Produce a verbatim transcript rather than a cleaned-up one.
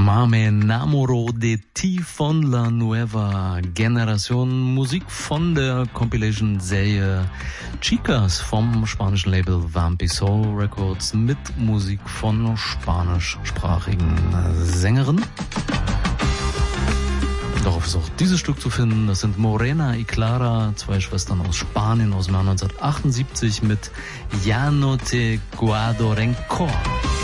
Me enamoro de ti von la nueva generación, Musik von der Compilation-Serie Chicas vom spanischen Label Vampi Soul Records mit Musik von spanischsprachigen Sängerinnen. Darauf ist auch dieses Stück zu finden. Das sind Morena y Clara, zwei Schwestern aus Spanien aus dem Jahr neunzehnhundertachtundsiebzig mit Ya no te guardo rencor.